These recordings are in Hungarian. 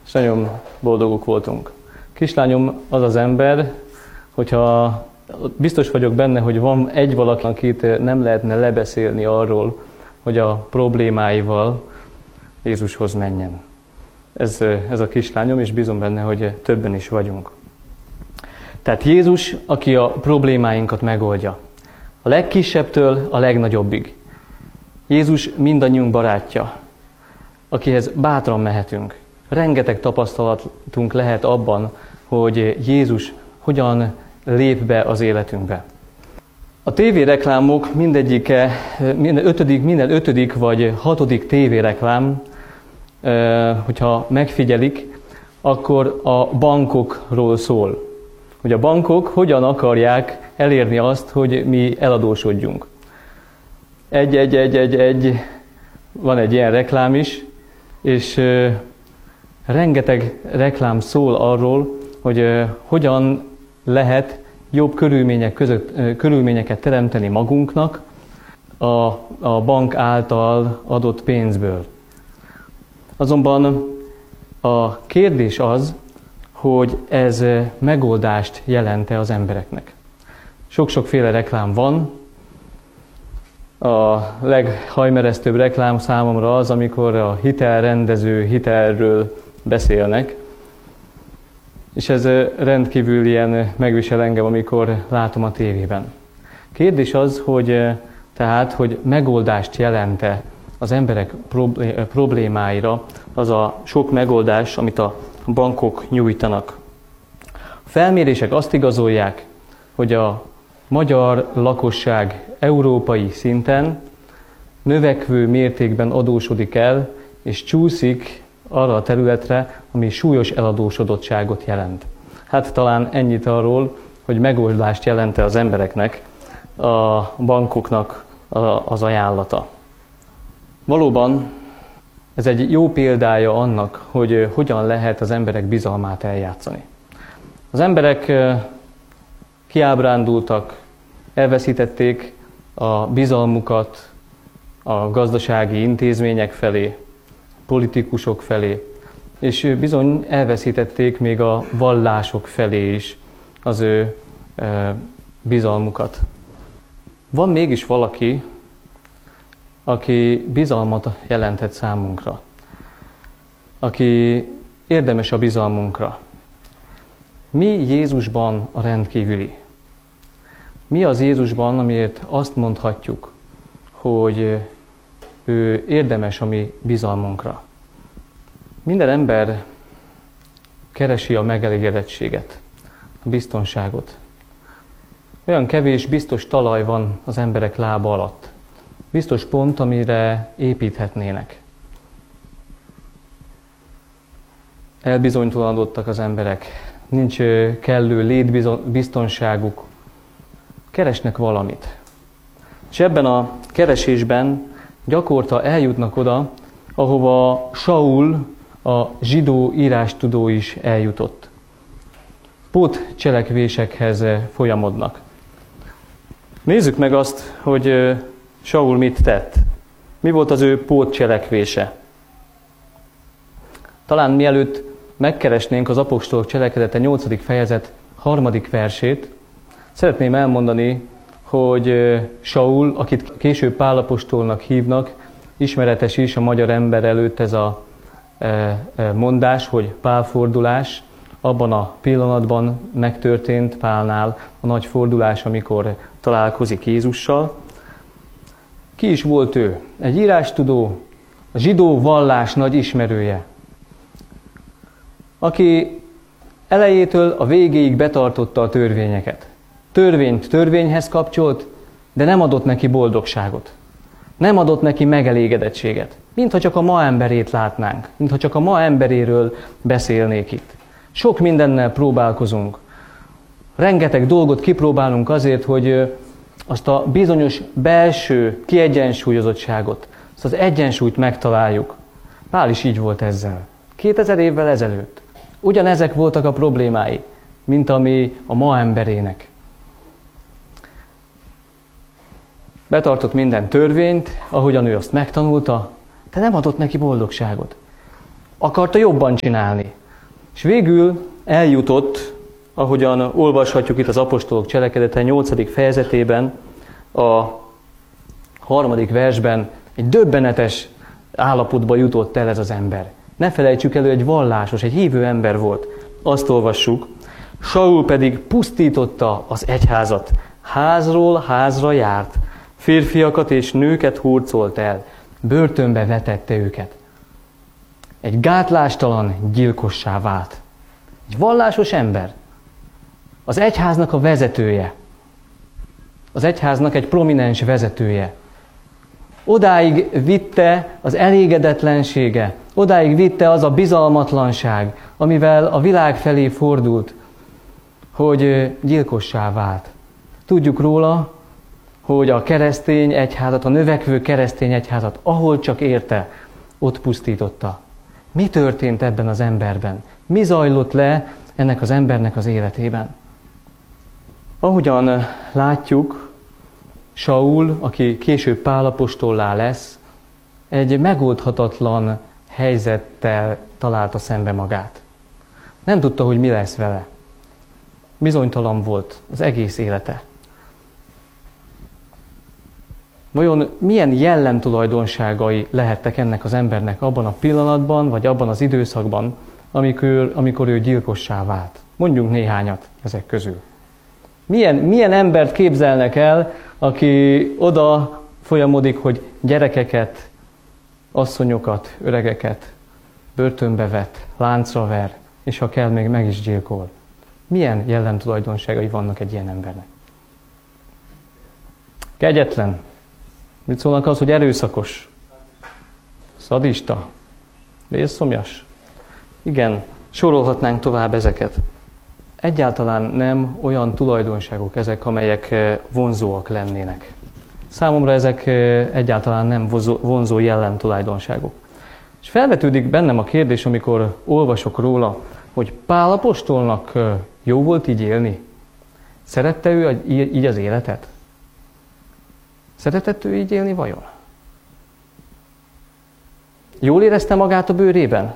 és nagyon boldogok voltunk. Kislányom az az ember, hogyha biztos vagyok benne, hogy van egy valaki, akit nem lehetne lebeszélni arról, hogy a problémáival Jézushoz menjen. Ez a kislányom, és bízom benne, hogy többen is vagyunk. Tehát Jézus, aki a problémáinkat megoldja. A legkisebbtől a legnagyobbig. Jézus mindannyiunk barátja, akihez bátran mehetünk. Rengeteg tapasztalatunk lehet abban, hogy Jézus hogyan lép be az életünkbe. A tévéreklámok mindegyike, minden ötödik vagy hatodik tévéreklám, hogyha megfigyelik, akkor a bankokról szól. Hogy a bankok hogyan akarják elérni azt, hogy mi eladósodjunk. Van egy ilyen reklám is, és rengeteg reklám szól arról, hogy hogyan lehet jobb körülményeket teremteni magunknak a bank által adott pénzből. Azonban a kérdés az, hogy ez megoldást jelent-e az embereknek. Sok-sokféle reklám van. A leghajmeresztőbb reklám számomra az, amikor a hitelrendező hitelről beszélnek. És ez rendkívül ilyen megvisel engem, amikor látom a tévében. Kérdés az, hogy megoldást jelent-e az emberek problémáira az a sok megoldás, amit a bankok nyújtanak. A felmérések azt igazolják, hogy a magyar lakosság európai szinten növekvő mértékben adósodik el, és csúszik arra a területre, ami súlyos eladósodottságot jelent. Hát talán ennyit arról, hogy megoldást jelent-e az embereknek a bankoknak az ajánlata. Valóban ez egy jó példája annak, hogy hogyan lehet az emberek bizalmát eljátszani. Az emberek kiábrándultak, elveszítették a bizalmukat a gazdasági intézmények felé, politikusok felé, és bizony elveszítették még a vallások felé is az ő bizalmukat. Van mégis valaki, aki bizalmat jelentett számunkra, aki érdemes a bizalmunkra. Mi Jézusban a rendkívüli? Mi az Jézusban, amiért azt mondhatjuk, hogy ő érdemes a mi bizalmunkra? Minden ember keresi a megelégedettséget, a biztonságot. Olyan kevés biztos talaj van az emberek lába alatt. Biztos pont, amire építhetnének. Elbizonytalanodtak az emberek, nincs kellő létbiztonságuk, keresnek valamit. És ebben a keresésben gyakorta eljutnak oda, ahova Saul, a zsidó írástudó is eljutott. Pótcselekvésekhez folyamodnak. Nézzük meg azt, hogy Saul mit tett. Mi volt az ő pótcselekvése? Talán mielőtt megkeresnénk az apostolok cselekedete 8. fejezet 3. versét, szeretném elmondani, hogy Saul, akit később Pál apostolnak hívnak, ismeretes is a magyar ember előtt ez a mondás, hogy pálfordulás. Abban a pillanatban megtörtént Pálnál a nagy fordulás, amikor találkozik Jézussal. Ki is volt ő? Egy írástudó, a zsidó vallás nagy ismerője, aki elejétől a végéig betartotta a törvényeket. Törvényt törvényhez kapcsolt, de nem adott neki boldogságot. Nem adott neki megelégedettséget. Mintha csak a ma emberét látnánk, mintha csak a ma emberéről beszélnék itt. Sok mindennel próbálkozunk. Rengeteg dolgot kipróbálunk azért, hogy azt a bizonyos belső kiegyensúlyozottságot, azt az egyensúlyt megtaláljuk. Pál is így volt ezzel. 2000 évvel ezelőtt. Ugyanezek voltak a problémái, mint ami a ma emberének. Betartott minden törvényt, ahogyan ő azt megtanulta, de nem adott neki boldogságot. Akarta jobban csinálni. És végül eljutott, ahogyan olvashatjuk itt az apostolok cselekedete 8. fejezetében, a 3. versben, egy döbbenetes állapotba jutott el ez az ember. Ne felejtsük elő, egy vallásos, egy hívő ember volt. Azt olvassuk, Saul pedig pusztította az egyházat. Házról házra járt, férfiakat és nőket hurcolt el, börtönbe vetette őket. Egy gátlástalan gyilkossá vált. Egy vallásos ember. Az egyháznak a vezetője. Az egyháznak egy prominens vezetője. Odáig vitte az elégedetlensége, odáig vitte az a bizalmatlanság, amivel a világ felé fordult, hogy gyilkossá vált. Tudjuk róla, hogy a keresztény egyházat, a növekvő keresztény egyházat, ahol csak érte, ott pusztította. Mi történt ebben az emberben? Mi zajlott le ennek az embernek az életében? Ahogyan látjuk, Saul, aki később Pál apostollá lesz, egy megoldhatatlan helyzettel találta szembe magát. Nem tudta, hogy mi lesz vele. Bizonytalan volt az egész élete. Vajon milyen jellemtulajdonságai lehettek ennek az embernek abban a pillanatban, vagy abban az időszakban, amikor ő gyilkossá vált? Mondjunk néhányat ezek közül. Milyen embert képzelnek el, aki oda folyamodik, hogy gyerekeket, asszonyokat, öregeket börtönbe vet, láncra ver, és ha kell, még meg is gyilkol? Milyen jellemtulajdonságai vannak egy ilyen embernek? Kegyetlen. Mit szólnak az, hogy erőszakos? Szadista? Vérszomjas? Igen, sorolhatnánk tovább ezeket. Egyáltalán nem olyan tulajdonságok ezek, amelyek vonzóak lennének. Számomra ezek egyáltalán nem vonzó jellemtulajdonságok. És felvetődik bennem a kérdés, amikor olvasok róla, hogy Pál apostolnak jó volt így élni? Szerette ő így az életet? Szeretett ő így élni vajon? Jól érezte magát a bőrében?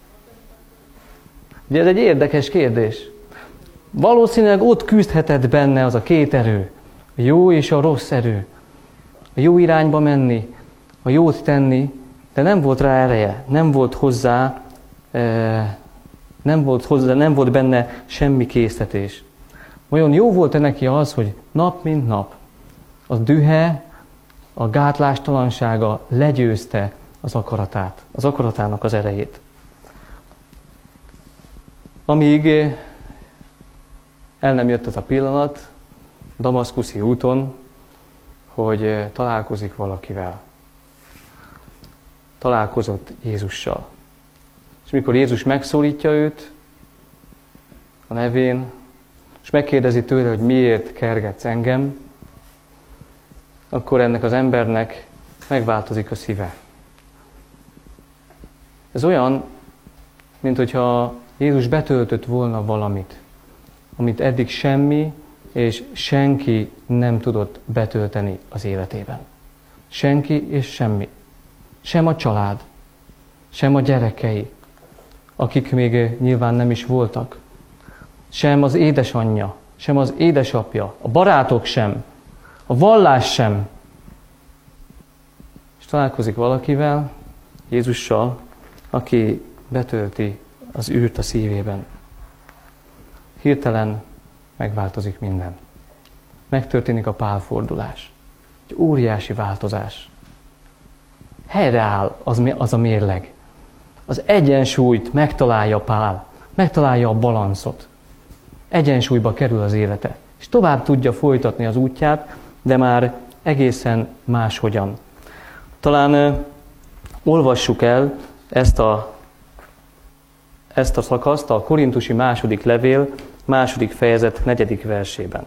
Ugye ez egy érdekes kérdés. Valószínűleg ott küzdhetett benne az a két erő, a jó és a rossz erő. A jó irányba menni, a jót tenni, de nem volt rá ereje, nem volt benne semmi késztetés. Olyan jó volt-e neki az, hogy nap mint nap a dühe, a gátlástalansága legyőzte az akaratát, az akaratának az erejét. Amíg el nem jött az a pillanat damaszkuszi úton, hogy találkozik valakivel. Találkozott Jézussal. És mikor Jézus megszólítja őt a nevén, és megkérdezi tőle, hogy miért kergetsz engem, akkor ennek az embernek megváltozik a szíve. Ez olyan, mint hogyha Jézus betöltött volna valamit, amit eddig semmi és senki nem tudott betölteni az életében. Senki és semmi. Sem a család, sem a gyerekei, akik még nyilván nem is voltak. Sem az édesanyja, sem az édesapja, a barátok sem, a vallás sem. És találkozik valakivel, Jézussal, aki betölti az űrt a szívében. Hirtelen megváltozik minden. Megtörténik a pálfordulás. Egy óriási változás. Helyreáll az a mérleg. Az egyensúlyt megtalálja Pál. Megtalálja a balanszot. Egyensúlyba kerül az élete. És tovább tudja folytatni az útját, de már egészen máshogyan. Talán olvassuk el ezt a szakaszt a Korintusi második levél, második fejezet 4. versében.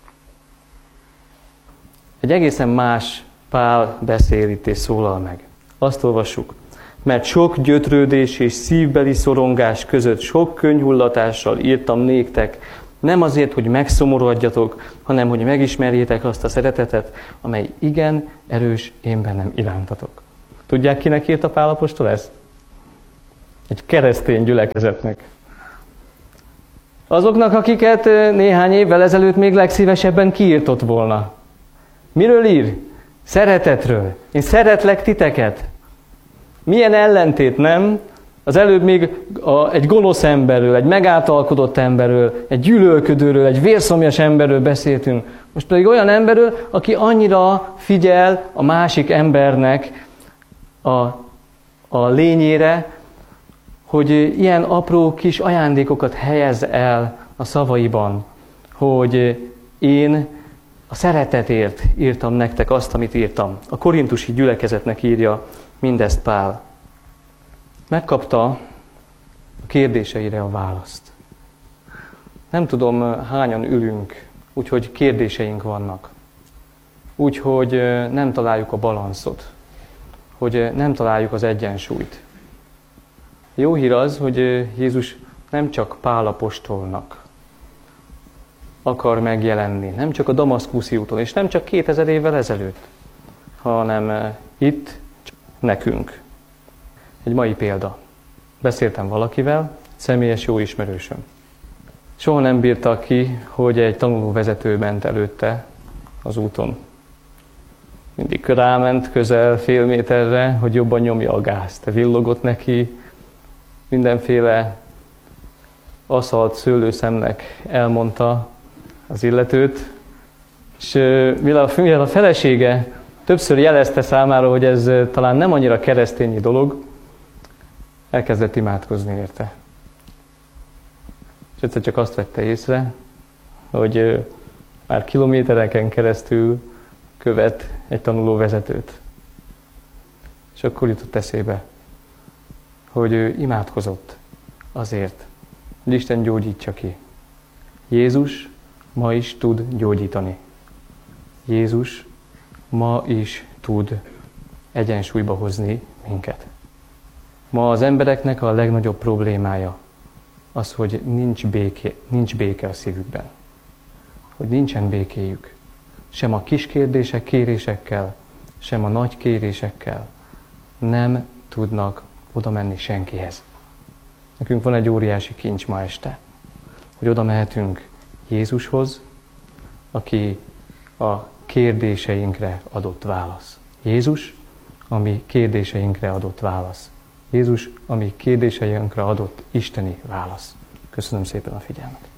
Egy egészen más Pál beszél itt és szólal meg. Azt olvassuk. Mert sok gyötrődés és szívbeli szorongás között sok könnyhullatással írtam néktek, nem azért, hogy megszomorodjatok, hanem hogy megismerjétek azt a szeretetet, amely igen erős én bennem irántatok. Tudják, kinek írta Pál apostol ezt? egy keresztény gyülekezetnek. Azoknak, akiket néhány évvel ezelőtt még legszívesebben kiirtott volna. Miről ír? Szeretetről. Én szeretlek titeket. Milyen ellentét, nem? Az előbb még egy gonosz emberről, egy megáltalkodott emberről, egy gyűlölködőről, egy vérszomjas emberről beszéltünk. Most pedig olyan emberről, aki annyira figyel a másik embernek a lényére, hogy ilyen apró kis ajándékokat helyez el a szavaiban, hogy én a szeretetért írtam nektek azt, amit írtam. A korintusi gyülekezetnek írja mindezt Pál. Megkapta a kérdéseire a választ. Nem tudom, hányan ülünk, úgyhogy kérdéseink vannak. Úgyhogy nem találjuk a balanszot, hogy nem találjuk az egyensúlyt. Jó hír az, hogy Jézus nem csak Pál apostolnak akar megjelenni, nem csak a Damaszkuszi úton, és nem csak 2000 évvel ezelőtt, hanem itt nekünk. Egy mai példa. Beszéltem valakivel, személyes jó ismerősöm. Soha nem bírta ki, hogy egy tanulóvezető ment előtte az úton. Mindig ráment közel fél méterre, hogy jobban nyomja a gázt. Villogott neki, mindenféle aszalt szőlőszemnek elmondta az illetőt, és mivel a felesége többször jelezte számára, hogy ez talán nem annyira keresztényi dolog, elkezdett imádkozni érte. És egyszer csak azt vette észre, hogy már kilométereken keresztül követ egy tanulóvezetőt. És akkor jutott eszébe, hogy ő imádkozott azért, hogy Isten gyógyítsa ki. Jézus ma is tud gyógyítani. Jézus ma is tud egyensúlyba hozni minket. Ma az embereknek a legnagyobb problémája az, hogy nincs béke a szívükben. Hogy nincsen békéjük. Sem a kis kérdések, kérésekkel, sem a nagy kérésekkel nem tudnak oda menni senkihez. Nekünk van egy óriási kincs ma este, hogy oda mehetünk Jézushoz, aki a kérdéseinkre adott válasz. Jézus, ami kérdéseinkre adott válasz. Jézus, ami kérdéseinkre adott isteni válasz. Köszönöm szépen a figyelmet.